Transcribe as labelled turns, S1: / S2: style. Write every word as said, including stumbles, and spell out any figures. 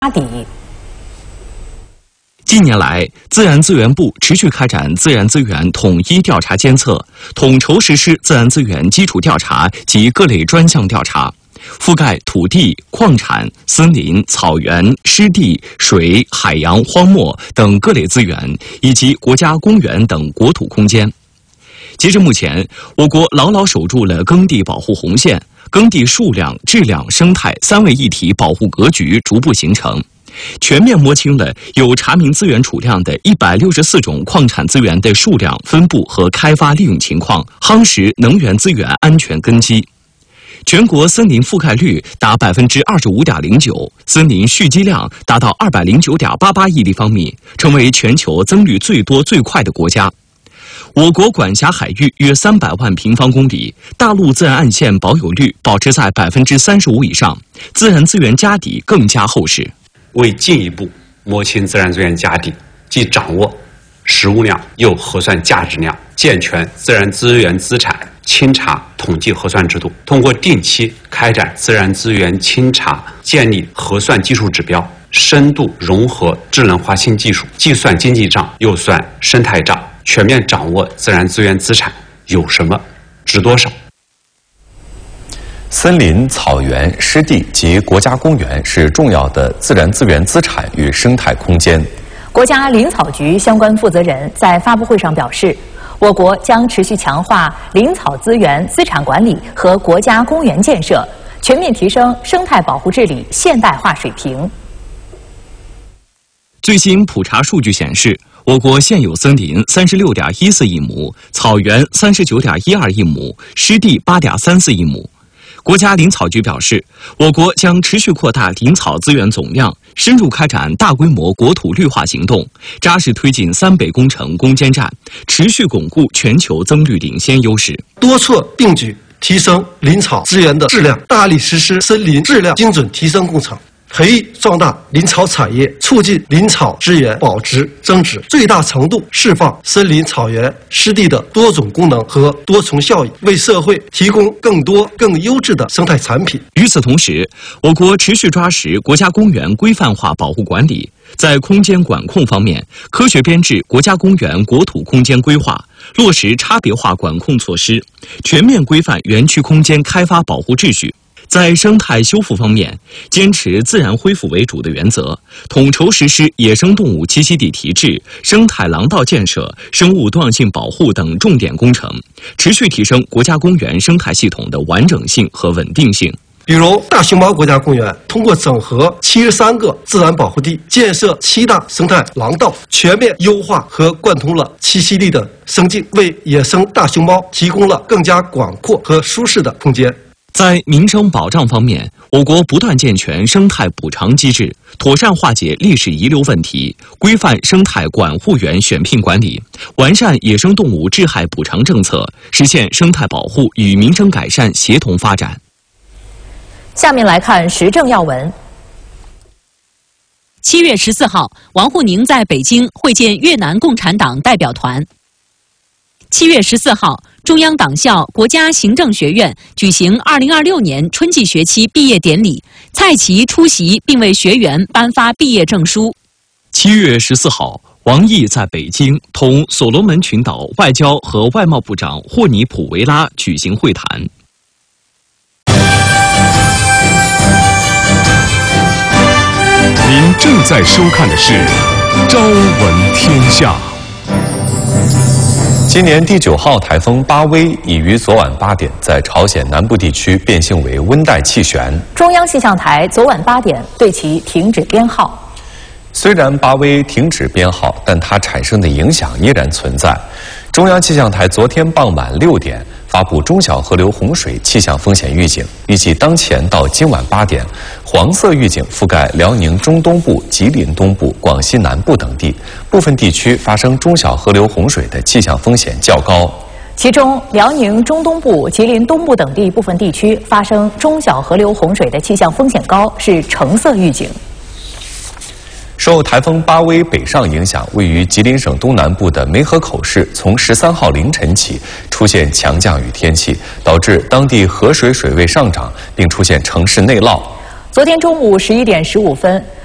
S1: 底。
S2: 近年来，自然资源部持续开展自然资源统一调查监测，统筹实施自然资源基础调查及各类专项调查，覆盖土地、矿产、森林、草原、湿地、水、海洋、荒漠等各类资源，以及国家公园等国土空间。截至目前，我国牢牢守住了耕地保护红线，耕地数量、质量、生态三位一体保护格局逐步形成，全面摸清了有查明资源储量的一百六十四种矿产资源的数量、分布和开发利用情况，夯实能源资源安全根基。全国森林覆盖率达百分之二十五点零九，森林蓄积量达到二百零九点八八亿立方米，成为全球增绿最多最快的国家。我国管辖海域约三百万平方公里，大陆自然岸线保有率保持在百分之三十五以上，自然资源家底更加厚实。
S3: 为进一步摸清自然资源家底，既掌握实物量，又核算价值量，健全自然资源资产清查统计核算制度，通过定期开展自然资源清查，建立核算技术指标，深度融合智能化新技术，既算经济账又算生态账，全面掌握自然资源资产有什么、值多少。
S4: 森林、草原、湿地及国家公园是重要的自然资源资产与生态空间。
S1: 国家林草局相关负责人在发布会上表示，我国将持续强化林草资源资产管理和国家公园建设，全面提升生态保护治理现代化水平。
S2: 最新普查数据显示，我国现有森林三十六点一四亿亩，草原三十九点一二亿亩，湿地八点三四亿亩。国家林草局表示，我国将持续扩大林草资源总量，深入开展大规模国土绿化行动，扎实推进三北工程攻坚战，持续巩固全球增绿领先优势。
S5: 多措并举，提升林草资源的质量，大力实施森林质量精准提升工程，培育壮大林草产业，促进林草资源保值增值，最大程度释放森林、草原、湿地的多种功能和多重效益，为社会提供更多更优质的生态产品。
S2: 与此同时，我国持续抓实国家公园规范化保护管理，在空间管控方面，科学编制国家公园国土空间规划，落实差别化管控措施，全面规范园区空间开发保护秩序。在生态修复方面，坚持自然恢复为主的原则，统筹实施野生动物栖息地提质、生态廊道建设、生物多样性保护等重点工程，持续提升国家公园生态系统的完整性和稳定性。
S5: 比如大熊猫国家公园通过整合七十三个自然保护地，建设七大生态廊道，全面优化和贯通了栖息地的生境，为野生大熊猫提供了更加广阔和舒适的空间。
S2: 在民生保障方面，我国不断健全生态补偿机制，妥善化解历史遗留问题，规范生态管护员选聘管理，完善野生动物致害补偿政策，实现生态保护与民生改善协同发展。
S1: 下面来看时政要闻。
S6: 七月十四号，王沪宁在北京会见越南共产党代表团。七月十四号，中央党校国家行政学院举行二零二六年春季学期毕业典礼，蔡奇出席并为学员颁发毕业证书。
S2: 七月十四号，王毅在北京同所罗门群岛外交和外贸部长霍尼普维拉举行会谈。
S7: 您正在收看的是《朝闻天下》。
S4: 今年第九号台风巴威已于昨晚八点在朝鲜南部地区变性为温带气旋。
S1: 中央气象台昨晚八点对其停止编号。
S4: 虽然巴威停止编号，但它产生的影响依然存在。中央气象台昨天傍晚六点发布中小河流洪水气象风险预警，预计当前到今晚八点，黄色预警覆盖辽宁中东部、吉林东部、广西南部等地，部分地区发生中小河流洪水的气象风险较高。
S1: 其中，辽宁中东部、吉林东部等地部分地区发生中小河流洪水的气象风险高，是橙色预警。
S4: 受台风巴威北上影响，位于吉林省东南部的梅河口市从十三号凌晨起出现强降雨天气，导致当地河水水位上涨，并出现城市内涝。
S1: 昨天中午十一点十五分，